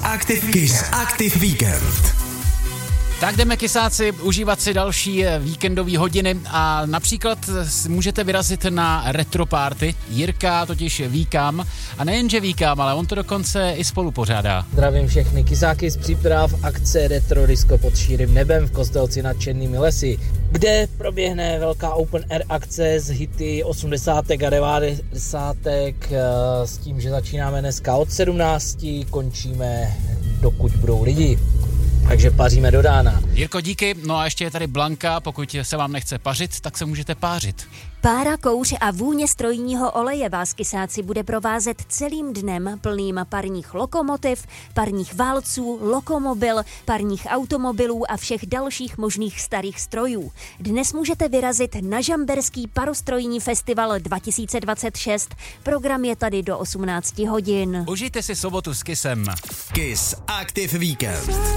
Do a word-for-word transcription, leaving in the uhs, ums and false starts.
Active Kiss Active Weekend. Tak jdeme, kysáci, užívat si další víkendové hodiny a například můžete vyrazit na retro party. Jirka totiž víkám a nejenže víkám, ale on to dokonce i spolu pořádá. Zdravím všechny kysáky z příprav akce Retro Disco pod širým nebem v Kostelci nad Černými lesy, kde proběhne velká open air akce z hity osmdesátek a devadesátek s tím, že začínáme dneska od sedmnácti, končíme dokud budou lidi. Takže paříme do rána. Jirko, díky. No a ještě je tady Blanka, pokud se vám nechce pařit, tak se můžete pářit. Pára, kouř a vůně strojního oleje vás, kysáci, bude provázet celým dnem plným parních lokomotiv, parních válců, lokomobil, parních automobilů a všech dalších možných starých strojů. Dnes můžete vyrazit na Žamberský parostrojní festival dva tisíce dvacet šest. Program je tady do osmnácti hodin. Užijte si sobotu s Kissem. Kiss Active Weekend.